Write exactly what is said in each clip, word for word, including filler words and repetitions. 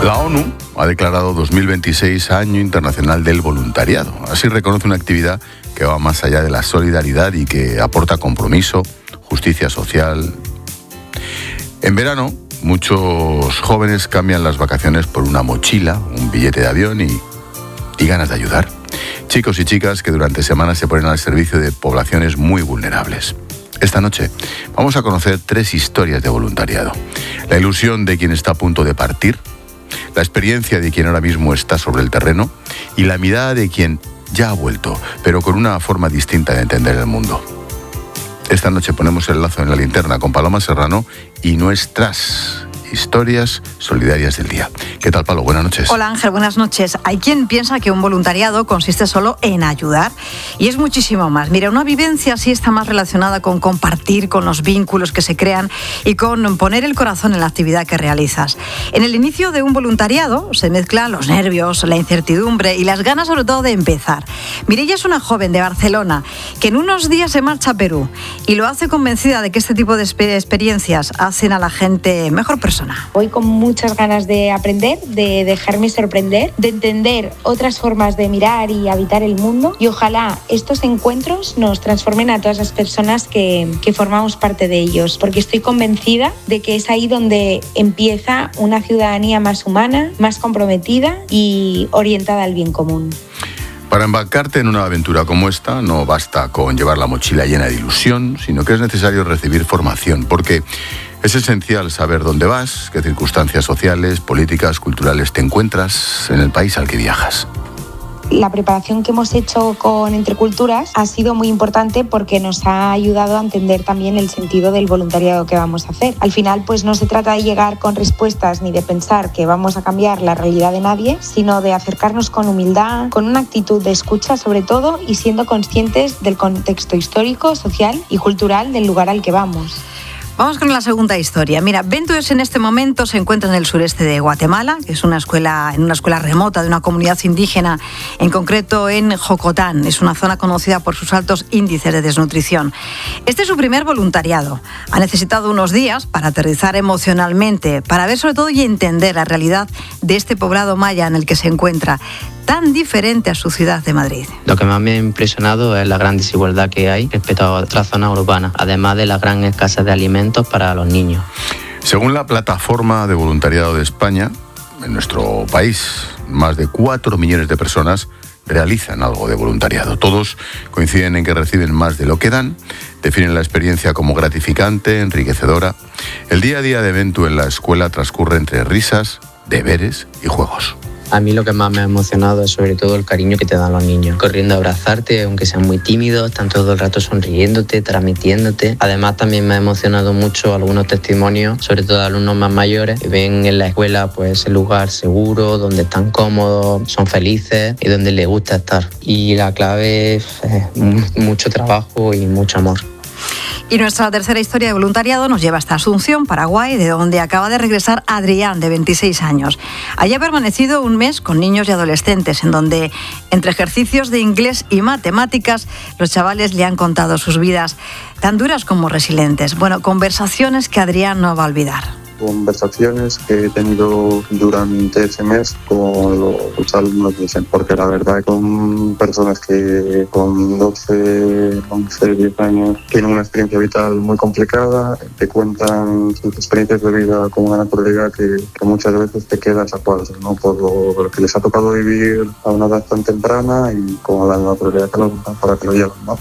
La ONU ha declarado dos mil veintiséis Año Internacional del Voluntariado. Así reconoce una actividad que va más allá de la solidaridad y que aporta compromiso, justicia social. En verano, muchos jóvenes cambian las vacaciones por una mochila, un billete de avión y, y ganas de ayudar. Chicos y chicas que durante semanas se ponen al servicio de poblaciones muy vulnerables. Esta noche vamos a conocer tres historias de voluntariado. La ilusión de quien está a punto de partir, la experiencia de quien ahora mismo está sobre el terreno y la mirada de quien ya ha vuelto, pero con una forma distinta de entender el mundo. Esta noche ponemos el lazo en la linterna con Paloma Serrano y nuestras historias solidarias del día. ¿Qué tal, Palo? Buenas noches. Hola, Ángel, buenas noches. Hay quien piensa que un voluntariado consiste solo en ayudar y es muchísimo más. Mira, una vivencia así está más relacionada con compartir, con los vínculos que se crean y con poner el corazón en la actividad que realizas. En el inicio de un voluntariado se mezclan los nervios, la incertidumbre y las ganas sobre todo de empezar. Mireia es una joven de Barcelona que en unos días se marcha a Perú y lo hace convencida de que este tipo de experiencias hacen a la gente mejor persona. Voy con muchas ganas de aprender, de dejarme sorprender, de entender otras formas de mirar y habitar el mundo y ojalá estos encuentros nos transformen a todas las personas que, que formamos parte de ellos, porque estoy convencida de que es ahí donde empieza una ciudadanía más humana, más comprometida y orientada al bien común. Para embarcarte en una aventura como esta, no basta con llevar la mochila llena de ilusión, sino que es necesario recibir formación, porque es esencial saber dónde vas, qué circunstancias sociales, políticas, culturales te encuentras en el país al que viajas. La preparación que hemos hecho con Entre Culturas ha sido muy importante porque nos ha ayudado a entender también el sentido del voluntariado que vamos a hacer. Al final, pues no se trata de llegar con respuestas ni de pensar que vamos a cambiar la realidad de nadie, sino de acercarnos con humildad, con una actitud de escucha sobre todo y siendo conscientes del contexto histórico, social y cultural del lugar al que vamos. Vamos con la segunda historia. Mira, Ventus en este momento se encuentra en el sureste de Guatemala, que es una escuela, en una escuela remota de una comunidad indígena, en concreto en Jocotán. Es una zona conocida por sus altos índices de desnutrición. Este es su primer voluntariado. Ha necesitado unos días para aterrizar emocionalmente, para ver sobre todo y entender la realidad de este poblado maya en el que se encuentra, tan diferente a su ciudad de Madrid. Lo que más me ha impresionado es la gran desigualdad que hay respecto a otras zonas urbanas, además de la gran escasez de alimentos para los niños. Según la Plataforma de Voluntariado de España, en nuestro país, más de cuatro millones de personas realizan algo de voluntariado. Todos coinciden en que reciben más de lo que dan, definen la experiencia como gratificante, enriquecedora. El día a día de Ventu en la escuela transcurre entre risas, deberes y juegos. A mí lo que más me ha emocionado es sobre todo el cariño que te dan los niños, corriendo a abrazarte, aunque sean muy tímidos, están todo el rato sonriéndote, transmitiéndote. Además también me ha emocionado mucho algunos testimonios, sobre todo de alumnos más mayores, que ven en la escuela pues el lugar seguro, donde están cómodos, son felices y donde les gusta estar. Y la clave es mucho trabajo y mucho amor. Y nuestra tercera historia de voluntariado nos lleva hasta Asunción, Paraguay, de donde acaba de regresar Adrián, de veintiséis años. Allí ha permanecido un mes con niños y adolescentes, en donde, entre ejercicios de inglés y matemáticas, los chavales le han contado sus vidas, tan duras como resilientes. Bueno, conversaciones que Adrián no va a olvidar. Conversaciones que he tenido durante ese mes con los alumnos de SEM, porque la verdad son personas que con doce, once, diez años tienen una experiencia vital muy complicada, te cuentan sus experiencias de vida con una naturalidad que, que muchas veces te quedas a cuadros, ¿no? Por lo, lo que les ha tocado vivir a una edad tan temprana y con la naturalidad que lo, para que lo llevan, ¿no?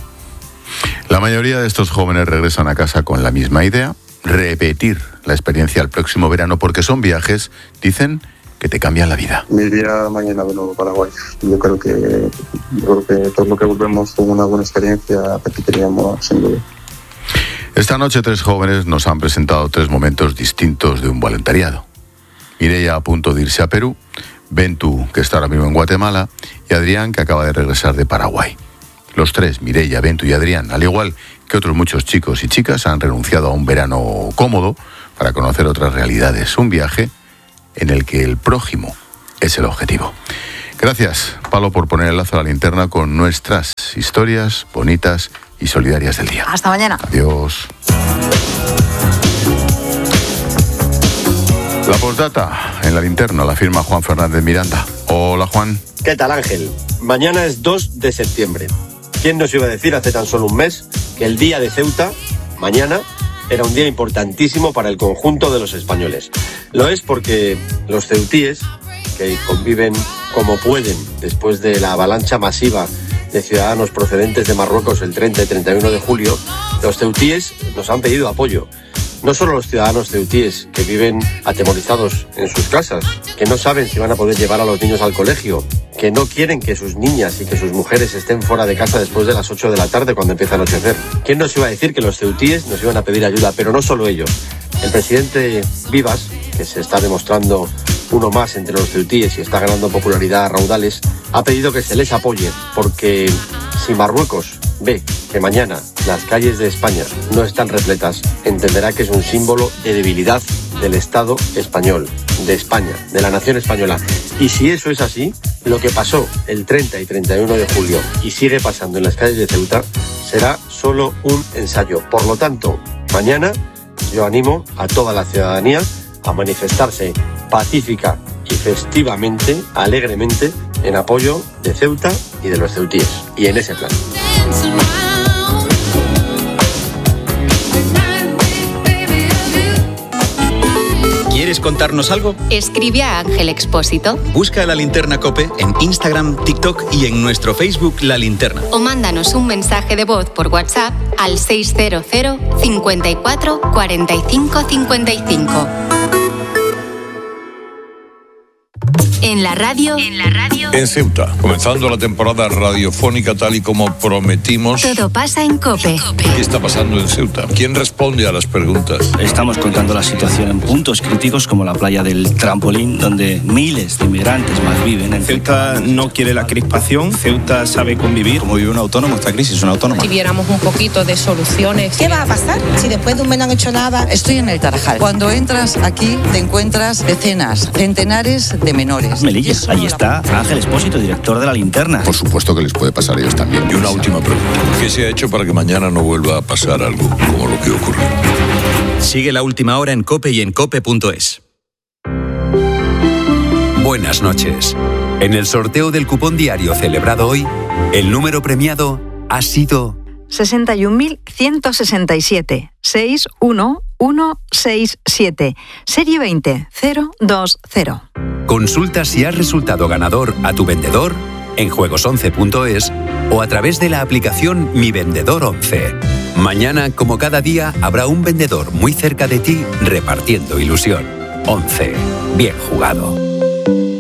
La mayoría de estos jóvenes regresan a casa con la misma idea: repetir la experiencia el próximo verano, porque son viajes, dicen, que te cambian la vida. Me iría mañana de nuevo a Paraguay. Yo creo que, yo creo que todo lo que volvemos con una buena experiencia repetiríamos sin duda. Esta noche tres jóvenes nos han presentado tres momentos distintos de un voluntariado. Mireia a punto de irse a Perú, Ventu, que está ahora mismo en Guatemala, y Adrián, que acaba de regresar de Paraguay. Los tres, Mireia, Ventu y Adrián, al igual que otros muchos chicos y chicas, han renunciado a un verano cómodo para conocer otras realidades. Un viaje en el que el prójimo es el objetivo. Gracias, Palo, por poner el lazo a la linterna con nuestras historias bonitas y solidarias del día. Hasta mañana. Adiós. La postdata en en la linterna la firma Juan Fernández Miranda. Hola, Juan. ¿Qué tal, Ángel? Mañana es dos de septiembre. ¿Quién nos iba a decir hace tan solo un mes que el día de Ceuta, mañana, era un día importantísimo para el conjunto de los españoles? Lo es porque los ceutíes, que conviven como pueden después de la avalancha masiva de ciudadanos procedentes de Marruecos el treinta y treinta y uno de julio, los ceutíes nos han pedido apoyo. No solo los ciudadanos ceutíes que viven atemorizados en sus casas, que no saben si van a poder llevar a los niños al colegio, que no quieren que sus niñas y que sus mujeres estén fuera de casa después de las ocho de la tarde cuando empieza a anochecer. ¿Quién nos iba a decir que los ceutíes nos iban a pedir ayuda? Pero no solo ellos. El presidente Vivas, que se está demostrando uno más entre los ceutíes y está ganando popularidad a raudales, ha pedido que se les apoye, porque si Marruecos ve que mañana las calles de España no están repletas, entenderá que es un símbolo de debilidad del Estado español, de España, de la nación española. Y si eso es así, lo que pasó el treinta y treinta y uno de julio y sigue pasando en las calles de Ceuta será solo un ensayo. Por lo tanto, mañana yo animo a toda la ciudadanía a manifestarse pacífica y festivamente, alegremente, en apoyo de Ceuta y de los ceutíes. Y en ese plan. ¿Quieres contarnos algo? Escribe a Ángel Expósito. Busca La Linterna COPE en Instagram, TikTok y en nuestro Facebook La Linterna. O mándanos un mensaje de voz por WhatsApp al seis cero cero, cincuenta y cuatro, cuarenta y cinco, cincuenta y cinco. En la radio. En la radio. En Ceuta, comenzando la temporada radiofónica tal y como prometimos. Todo pasa en COPE. ¿Qué está pasando en Ceuta? ¿Quién responde a las preguntas? Estamos contando la situación en puntos críticos como la playa del Trampolín, donde miles de inmigrantes malviven. En Ceuta no quiere la crispación, Ceuta sabe convivir. Como vive un autónomo, esta crisis es una autónoma. Si viéramos un poquito de soluciones. ¿Qué va a pasar si después de un mes no han hecho nada? Estoy en el Tarajal. Cuando entras aquí te encuentras decenas, centenares de menores. Melillas, ahí está Ángel Expósito, director de La Linterna. Por supuesto que les puede pasar a ellos también. Y una última pregunta. ¿Qué se ha hecho para que mañana no vuelva a pasar algo como lo que ocurrió? Sigue La Última Hora en COPE y en cope punto es. Buenas noches. En el sorteo del cupón diario celebrado hoy, el número premiado ha sido sesenta y un mil ciento sesenta y siete, seis uno uno seis siete, serie veinte cero dos cero. Consulta si has resultado ganador a tu vendedor en juegos once punto es o a través de la aplicación Mi Vendedor once. Mañana, como cada día, habrá un vendedor muy cerca de ti repartiendo ilusión. once. Bien jugado.